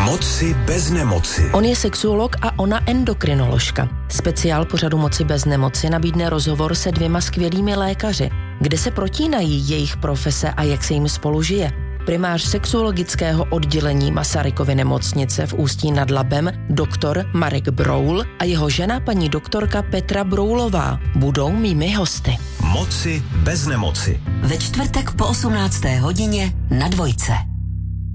Moci bez nemoci. On je sexuolog a ona endokrinoložka. Speciál pořadu Moci bez nemoci nabídne rozhovor se 2 skvělými lékaři, kde se protínají jejich profese a jak se jim spolu žije. Primář sexuologického oddělení Masarykovy nemocnice v Ústí nad Labem doktor Marek Broul a jeho žena paní doktorka Petra Broulová budou mými hosty. Moci bez nemoci. Ve čtvrtek po 18. hodině na Dvojce.